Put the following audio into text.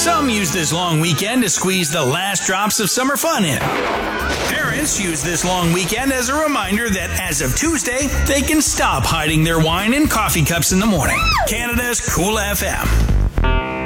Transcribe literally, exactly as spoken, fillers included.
Some use this long weekend to squeeze the last drops of summer fun in. Parents use this long weekend as a reminder that as of Tuesday, they can stop hiding their wine in coffee cups in the morning. Canada's Cool F M.